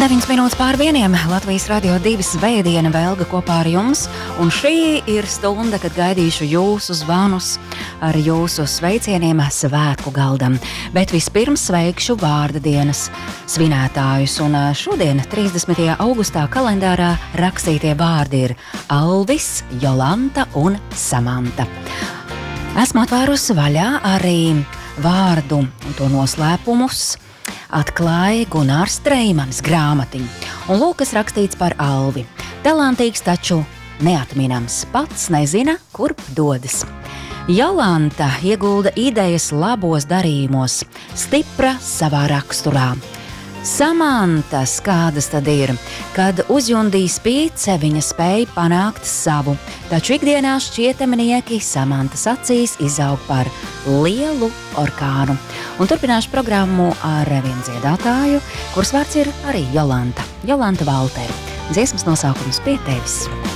9 minūtes pār 1. Latvijas Radio 2 svētdiena Velga kopā ar jums. Un šī ir stunda, kad gaidīšu jūsu zvanus ar jūsu sveicieniem svētku galdam. Bet vispirms sveikšu vārda dienas svinētājus. Un šodien, 30. augustā kalendārā rakstītie vārdi ir Alvis, Jolanta un Samanta. Esmu atvērusi vaļā arī vārdu un to noslēpumus atklāja Gunārs Streimanis grāmatiņu. Un lūk, kas rakstīts par Alvi. Talantīgs, taču neatminams, pats nezina, kurp dodas. Jolanta iegulda idejas labos darījumos, stipra savā raksturā. Samanta, kādas tad ir, kad uzjundīja spīce, viņa spēja panākt savu, taču ikdienā šķietamnieki Samantas acīs izaug par lielu orkānu. Un turpināšu programmu ar vienu dziedātāju, kuras vārds ir arī Jolanta Valtere. Dziesmas nosaukums Pie tevis.